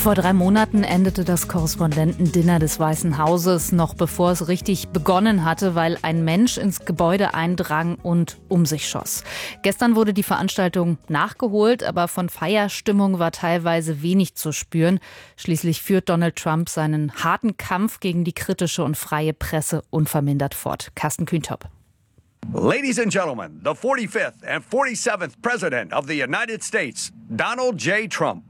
Vor 3 Monaten endete das Korrespondentendinner des Weißen Hauses, noch bevor es richtig begonnen hatte, weil ein Mensch ins Gebäude eindrang und um sich schoss. Gestern wurde die Veranstaltung nachgeholt, aber von Feierstimmung war teilweise wenig zu spüren. Schließlich führt Donald Trump seinen harten Kampf gegen die kritische und freie Presse unvermindert fort. Carsten Kühntop. Ladies and gentlemen, the 45th and 47th President of the United States, Donald J. Trump.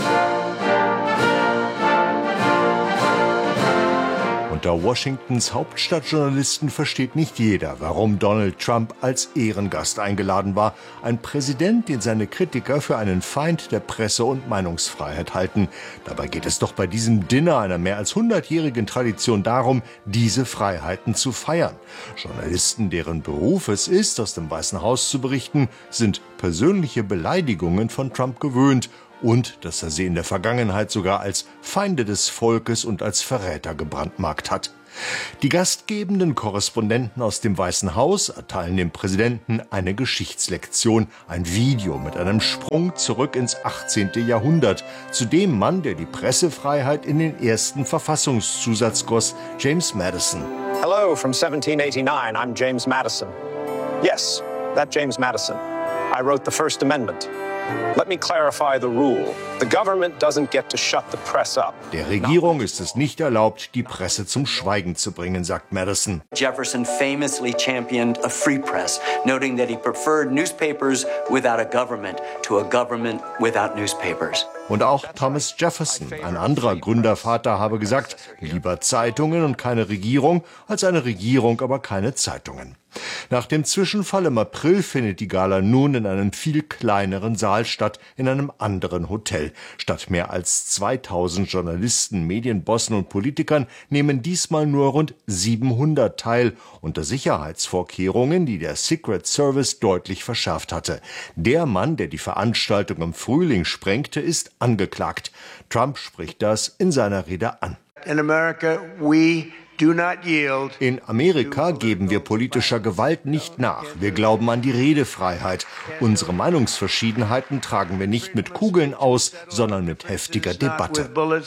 Unter Washingtons Hauptstadtjournalisten versteht nicht jeder, warum Donald Trump als Ehrengast eingeladen war. Ein Präsident, den seine Kritiker für einen Feind der Presse- und Meinungsfreiheit halten. Dabei geht es doch bei diesem Dinner einer mehr als 100-jährigen Tradition darum, diese Freiheiten zu feiern. Journalisten, deren Beruf es ist, aus dem Weißen Haus zu berichten, sind persönliche Beleidigungen von Trump gewöhnt. Und dass er sie in der Vergangenheit sogar als Feinde des Volkes und als Verräter gebrandmarkt hat. Die gastgebenden Korrespondenten aus dem Weißen Haus erteilen dem Präsidenten eine Geschichtslektion, ein Video mit einem Sprung zurück ins 18. Jahrhundert, zu dem Mann, der die Pressefreiheit in den ersten Verfassungszusatz goss, James Madison. Hello from 1789, I'm James Madison. Yes, that James Madison. I wrote the First Amendment. Let me clarify the rule. The government doesn't get to shut the press up. Der Regierung ist es nicht erlaubt, die Presse zum Schweigen zu bringen, sagt Madison. Jefferson famously championed a free press, noting that he preferred newspapers without a government to a government without newspapers. Und auch Thomas Jefferson, ein anderer Gründervater, habe gesagt, lieber Zeitungen und keine Regierung, als eine Regierung, aber keine Zeitungen. Nach dem Zwischenfall im April findet die Gala nun in einem viel kleineren Saal statt, in einem anderen Hotel. Statt mehr als 2000 Journalisten, Medienbossen und Politikern nehmen diesmal nur rund 700 teil, unter Sicherheitsvorkehrungen, die der Secret Service deutlich verschärft hatte. Der Mann, der die Veranstaltung im Frühling sprengte, ist angeklagt. Trump spricht das in seiner Rede an. In America, In Amerika geben wir politischer Gewalt nicht nach. Wir glauben an die Redefreiheit. Unsere Meinungsverschiedenheiten tragen wir nicht mit Kugeln aus, sondern mit heftiger Debatte.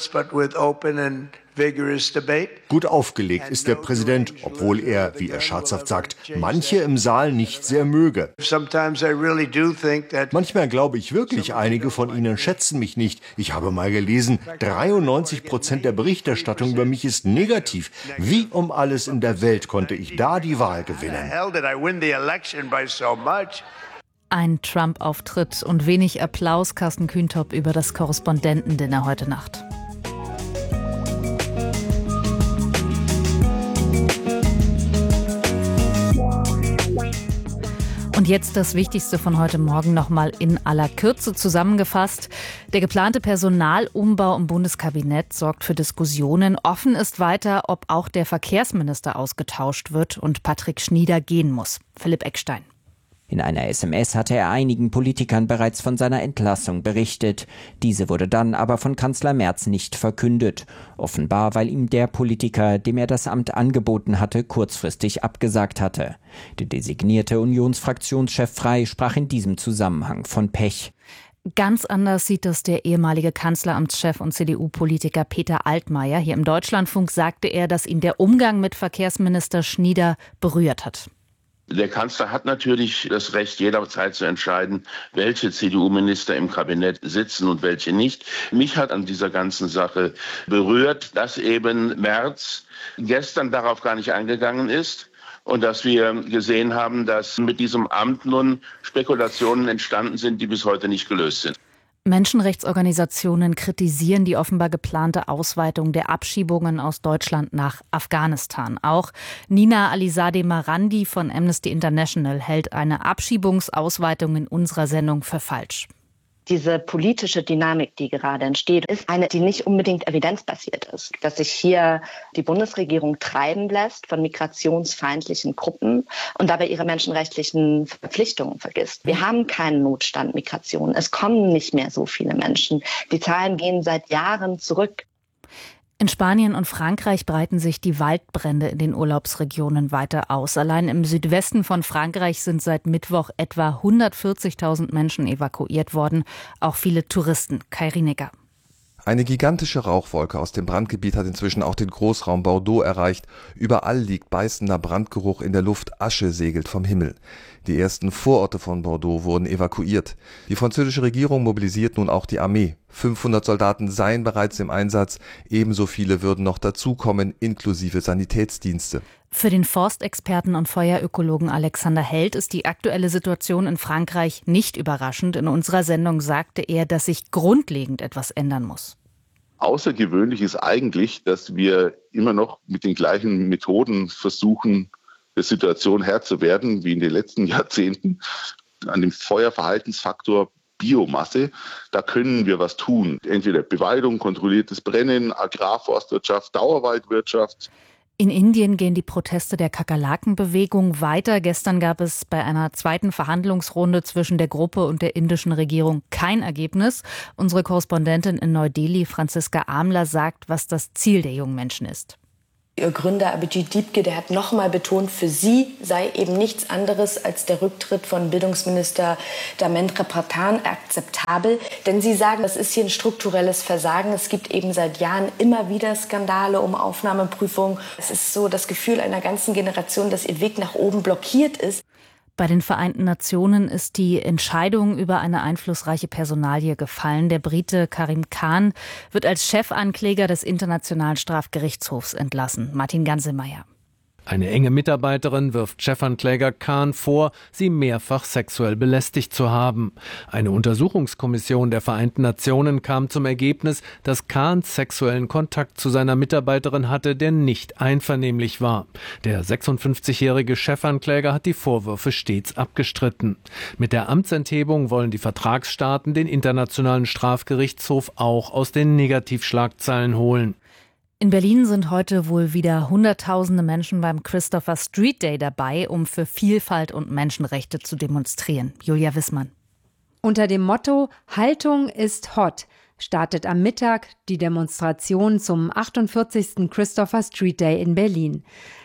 Gut aufgelegt ist der Präsident, obwohl er, wie er scherzhaft sagt, manche im Saal nicht sehr möge. Manchmal glaube ich wirklich, einige von ihnen schätzen mich nicht. Ich habe mal gelesen, 93% der Berichterstattung über mich ist negativ. Wie um alles in der Welt konnte ich da die Wahl gewinnen? Ein Trump-Auftritt und wenig Applaus, Carsten Kühntop, über das Korrespondentendinner heute Nacht. Und jetzt das Wichtigste von heute Morgen nochmal in aller Kürze zusammengefasst. Der geplante Personalumbau im Bundeskabinett sorgt für Diskussionen. Offen ist weiter, ob auch der Verkehrsminister ausgetauscht wird und Patrick Schnieder gehen muss. Philipp Eckstein. In einer SMS hatte er einigen Politikern bereits von seiner Entlassung berichtet. Diese wurde dann aber von Kanzler Merz nicht verkündet. Offenbar, weil ihm der Politiker, dem er das Amt angeboten hatte, kurzfristig abgesagt hatte. Der designierte Unionsfraktionschef Frey sprach in diesem Zusammenhang von Pech. Ganz anders sieht das der ehemalige Kanzleramtschef und CDU-Politiker Peter Altmaier. Hier im Deutschlandfunk sagte er, dass ihn der Umgang mit Verkehrsminister Schnieder berührt hat. Der Kanzler hat natürlich das Recht, jederzeit zu entscheiden, welche CDU-Minister im Kabinett sitzen und welche nicht. Mich hat an dieser ganzen Sache berührt, dass eben Merz gestern darauf gar nicht eingegangen ist und dass wir gesehen haben, dass mit diesem Amt nun Spekulationen entstanden sind, die bis heute nicht gelöst sind. Menschenrechtsorganisationen kritisieren die offenbar geplante Ausweitung der Abschiebungen aus Deutschland nach Afghanistan. Auch Nina Alizadeh Marandi von Amnesty International hält eine Abschiebungsausweitung in unserer Sendung für falsch. Diese politische Dynamik, die gerade entsteht, ist eine, die nicht unbedingt evidenzbasiert ist. Dass sich hier die Bundesregierung treiben lässt von migrationsfeindlichen Gruppen und dabei ihre menschenrechtlichen Verpflichtungen vergisst. Wir haben keinen Notstand Migration. Es kommen nicht mehr so viele Menschen. Die Zahlen gehen seit Jahren zurück. In Spanien und Frankreich breiten sich die Waldbrände in den Urlaubsregionen weiter aus. Allein im Südwesten von Frankreich sind seit Mittwoch etwa 140.000 Menschen evakuiert worden, auch viele Touristen. Kai Rinecker. Eine gigantische Rauchwolke aus dem Brandgebiet hat inzwischen auch den Großraum Bordeaux erreicht. Überall liegt beißender Brandgeruch in der Luft, Asche segelt vom Himmel. Die ersten Vororte von Bordeaux wurden evakuiert. Die französische Regierung mobilisiert nun auch die Armee. 500 Soldaten seien bereits im Einsatz, ebenso viele würden noch dazukommen, inklusive Sanitätsdienste. Für den Forstexperten und Feuerökologen Alexander Held ist die aktuelle Situation in Frankreich nicht überraschend. In unserer Sendung sagte er, dass sich grundlegend etwas ändern muss. Außergewöhnlich ist eigentlich, dass wir immer noch mit den gleichen Methoden versuchen, der Situation Herr zu werden, wie in den letzten Jahrzehnten. An dem Feuerverhaltensfaktor Biomasse, da können wir was tun. Entweder Beweidung, kontrolliertes Brennen, Agrarforstwirtschaft, Dauerwaldwirtschaft. In Indien gehen die Proteste der Kakerlakenbewegung weiter. Gestern gab es bei einer zweiten Verhandlungsrunde zwischen der Gruppe und der indischen Regierung kein Ergebnis. Unsere Korrespondentin in Neu-Delhi, Franziska Amler, sagt, was das Ziel der jungen Menschen ist. Ihr Gründer Abhijit Deepke, der hat nochmal betont, für sie sei eben nichts anderes als der Rücktritt von Bildungsminister Dharmendra Pradhan akzeptabel. Denn sie sagen, das ist hier ein strukturelles Versagen. Es gibt eben seit Jahren immer wieder Skandale um Aufnahmeprüfungen. Es ist so das Gefühl einer ganzen Generation, dass ihr Weg nach oben blockiert ist. Bei den Vereinten Nationen ist die Entscheidung über eine einflussreiche Personalie gefallen. Der Brite Karim Khan wird als Chefankläger des Internationalen Strafgerichtshofs entlassen. Martin Ganselmeier. Eine enge Mitarbeiterin wirft Chefankläger Khan vor, sie mehrfach sexuell belästigt zu haben. Eine Untersuchungskommission der Vereinten Nationen kam zum Ergebnis, dass Khan sexuellen Kontakt zu seiner Mitarbeiterin hatte, der nicht einvernehmlich war. Der 56-jährige Chefankläger hat die Vorwürfe stets abgestritten. Mit der Amtsenthebung wollen die Vertragsstaaten den Internationalen Strafgerichtshof auch aus den Negativschlagzeilen holen. In Berlin sind heute wohl wieder Hunderttausende Menschen beim Christopher Street Day dabei, um für Vielfalt und Menschenrechte zu demonstrieren. Julia Wissmann. Unter dem Motto Haltung ist hot startet am Mittag die Demonstration zum 48. Christopher Street Day in Berlin.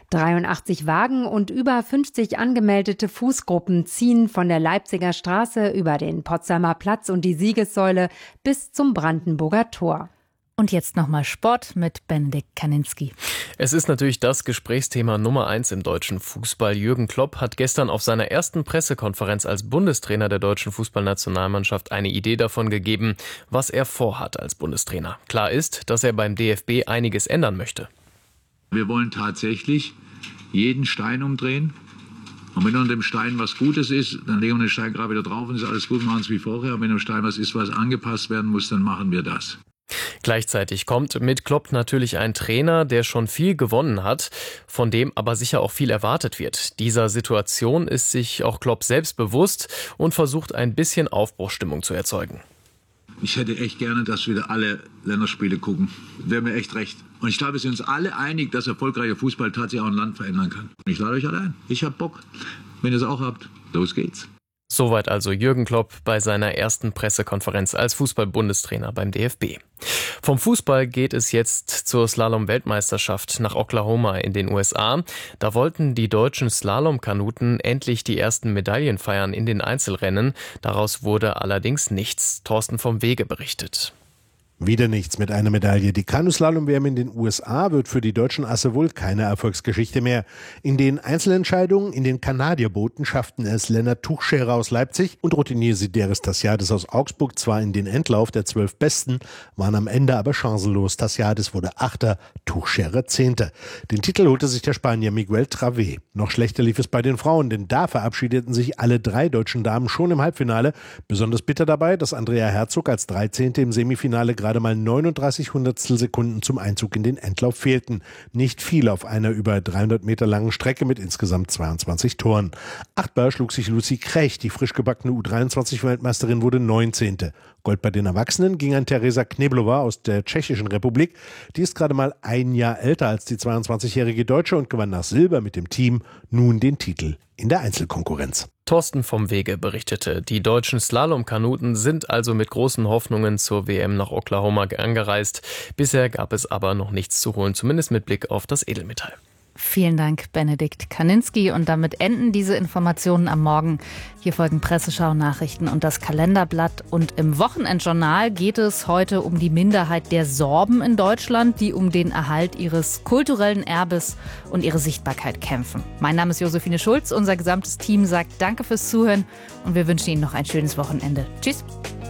83 Wagen und über 50 angemeldete Fußgruppen ziehen von der Leipziger Straße über den Potsdamer Platz und die Siegessäule bis zum Brandenburger Tor. Und jetzt nochmal Sport mit Benedikt Kaninski. Es ist natürlich das Gesprächsthema Nummer 1 im deutschen Fußball. Jürgen Klopp hat gestern auf seiner ersten Pressekonferenz als Bundestrainer der deutschen Fußballnationalmannschaft eine Idee davon gegeben, was er vorhat als Bundestrainer. Klar ist, dass er beim DFB einiges ändern möchte. Wir wollen tatsächlich jeden Stein umdrehen. Und wenn unter dem Stein was Gutes ist, dann legen wir den Stein gerade wieder drauf und ist alles gut, machen es wie vorher. Und wenn im Stein was ist, was angepasst werden muss, dann machen wir das. Gleichzeitig kommt mit Klopp natürlich ein Trainer, der schon viel gewonnen hat, von dem aber sicher auch viel erwartet wird. Dieser Situation ist sich auch Klopp selbst bewusst und versucht ein bisschen Aufbruchsstimmung zu erzeugen. Ich hätte echt gerne, dass wieder alle Länderspiele gucken. Wäre mir echt recht. Und ich glaube, wir sind uns alle einig, dass erfolgreicher Fußball tatsächlich auch ein Land verändern kann. Ich lade euch alle ein. Ich habe Bock. Wenn ihr es auch habt, los geht's. Soweit also Jürgen Klopp bei seiner ersten Pressekonferenz als Fußball-Bundestrainer beim DFB. Vom Fußball geht es jetzt zur Slalom-Weltmeisterschaft nach Oklahoma in den USA. Da wollten die deutschen Slalomkanuten endlich die ersten Medaillen feiern in den Einzelrennen. Daraus wurde allerdings nichts. Thorsten vom Wege berichtet. Wieder nichts mit einer Medaille. Die Kanuslalom-WM in den USA wird für die deutschen Asse wohl keine Erfolgsgeschichte mehr. In den Einzelentscheidungen in den Kanadierbooten schafften es Lennart Tuchscherer aus Leipzig und Routinier Sideris Tassiadis aus Augsburg zwar in den Endlauf der 12 Besten, waren am Ende aber chancenlos. Tassiadis wurde 8., Tuchscherer 10. Den Titel holte sich der Spanier Miguel Travé. Noch schlechter lief es bei den Frauen, denn da verabschiedeten sich alle 3 deutschen Damen schon im Halbfinale. Besonders bitter dabei, dass Andrea Herzog als 13. im Semifinale gerade mal 39 Hundertstel Sekunden zum Einzug in den Endlauf fehlten. Nicht viel auf einer über 300 Meter langen Strecke mit insgesamt 22 Toren. Achtbar schlug sich Lucy Krech, die frisch gebackene U23-Weltmeisterin, wurde 19. Gold bei den Erwachsenen ging an Teresa Kneblova aus der Tschechischen Republik. Die ist gerade mal ein Jahr älter als die 22-jährige Deutsche und gewann nach Silber mit dem Team nun den Titel in der Einzelkonkurrenz. Thorsten vom Wege berichtete, die deutschen Slalomkanuten sind also mit großen Hoffnungen zur WM nach Oklahoma angereist. Bisher gab es aber noch nichts zu holen, zumindest mit Blick auf das Edelmetall. Vielen Dank, Benedikt Kaninski. Und damit enden diese Informationen am Morgen. Hier folgen Presseschau-Nachrichten und das Kalenderblatt. Und im Wochenendjournal geht es heute um die Minderheit der Sorben in Deutschland, die um den Erhalt ihres kulturellen Erbes und ihre Sichtbarkeit kämpfen. Mein Name ist Josephine Schulz. Unser gesamtes Team sagt Danke fürs Zuhören und wir wünschen Ihnen noch ein schönes Wochenende. Tschüss.